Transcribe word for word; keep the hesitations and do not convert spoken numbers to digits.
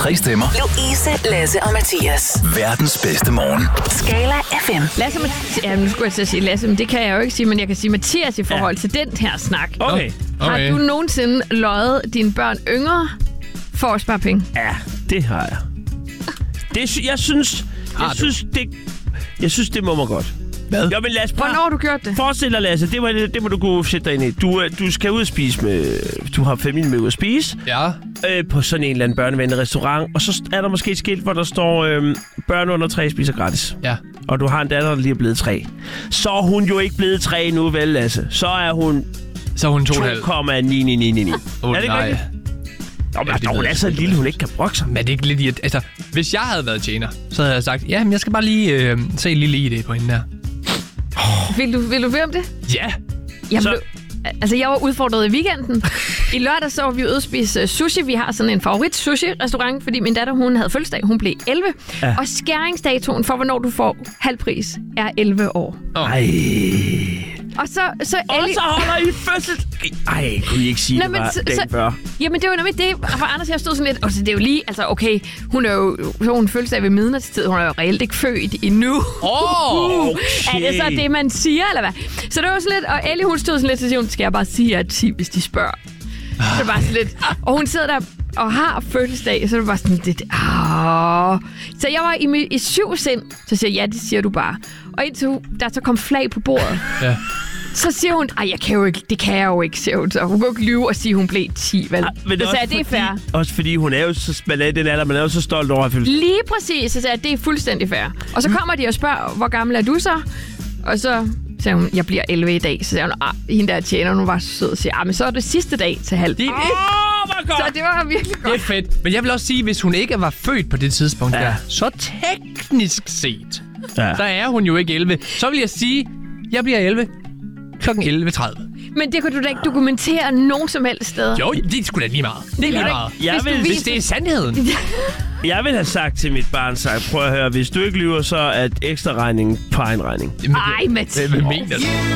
Tre stemmer. Louise, Lasse og Mathias. Verdens bedste morgen. Skala F M. Lasse, Mathi- ja, nu skulle jeg til at sige Lasse, men det kan jeg jo ikke sige, men jeg kan sige Mathias i forhold ja. til den her snak. Okay. Har okay. du nogensinde løjet dine børn yngre for at spare penge? Ja, det har jeg. Det, sy- jeg synes, jeg synes, det, jeg synes, det må man godt. Hvad? Jo, men Lasse, prøv. Hvornår har du gjort det? Forestil dig, Lasse, det må, det må du kunne sætte dig ind i. Du, øh, du skal ud og spise med... Du har familien med ud at spise. Ja. Øh, på sådan en eller anden børnevenlig restaurant. Og så er der måske et skilt, hvor der står, øh, børn under tre spiser gratis. Ja. Og du har en datter, der lige er blevet tre. Så er hun jo ikke blevet tre nu, vel, Lasse? Så er hun... Så er hun to to komma ni ni ni ni. Åh, er det nej. ikke? Nå, men Ja, det hun ved er jeg så ikke, lille, hun ikke kan brokke sig. Men er det ikke lidt irriterende? Altså, hvis jeg havde været tjener, så havde jeg sagt, ja, men jeg skal bare lige øh, se en lille I D på hende der. Vil du, vil du høre om det? Ja. Jamen, Så- så... Altså, jeg var udfordret i weekenden. I lørdag så var vi ude at spise sushi. Vi har sådan en favorit sushi-restaurant, fordi min datter, hun havde fødselsdag. Hun blev elleve. Ja. Og skæringsdatoen for, hvornår du får halv pris, er elleve år. Ej. Og så... så Og Ellie... så holder I fødsel. Ej, kunne I ikke sige Nå, det men bare så- dagen så- før? Jamen, det var nemlig det. For Anders, jeg stod sådan lidt... Og så det er jo lige... Altså, okay, hun er jo... Så hun fødselsdag ved midnatstid. Hun er jo reelt ikke født endnu. Åh! Oh! Okay. Er det så det, man siger, eller hvad? Så det var sådan lidt... Og Ellie, hun stod sådan lidt, så siger hun, skal jeg bare sige, at jeg er ti, hvis de spørger? Så det var bare sådan lidt... Og hun sidder der og har fødselsdag, så det var sådan lidt... Åh. Så jeg var i, mi- i syv sind, så siger jeg, ja, det siger du bare. Og indtil hun- der så kom flag på bordet, Ja. så siger hun, ej, jeg kan jo ikke, det kan jeg jo ikke, siger hun. Så hun kan jo ikke lyve og sige, at hun blev ti, vel? Ah, men så også sagde jeg, det er fordi- fair. Også fordi hun er jo så, man er i den alder, man er jo så stolt over at fylde. Lige præcis, så sagde jeg, det er fuldstændig fair. Og så kommer de og spørger, hvor gammel er du så? Og så sagde hun, jeg bliver elleve i dag. Så sagde hun, ah, hende der tjener, hun var så sød og siger, ah, men så er det sidste dag til halv. Det, Åh, hvor Så godt! det var virkelig det godt. er fedt. Men jeg vil også sige, hvis hun ikke var født på det tidspunkt Ja. der, så teknisk set, Ja. så er hun jo ikke elleve. Så vil jeg sige, jeg bliver elleve klokken elleve tredive. Men det kunne du da ikke dokumentere nogen som helst steder. Jo, det er sgu da lige meget. Det er lige ikke- meget. Jeg Hvis du vil, viser- Hvis det er sandheden. jeg vil have sagt til mit barn, sagt, prøv at høre, hvis du ikke lyver, så er ekstra regning på egen regning. Ej, Mathias. Hvad mener du?